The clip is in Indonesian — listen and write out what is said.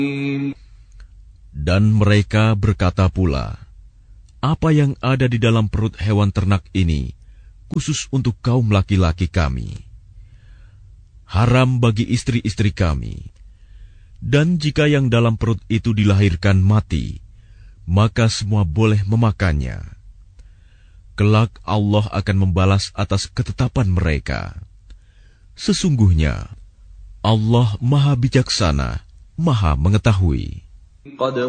Dan mereka berkata pula, apa yang ada di dalam perut hewan ternak ini khusus untuk kaum laki-laki kami, haram bagi istri-istri kami. Dan jika yang dalam perut itu dilahirkan mati, maka semua boleh memakannya. Kelak Allah akan membalas atas ketetapan mereka. Sesungguhnya Allah Maha Bijaksana, Maha Mengetahui.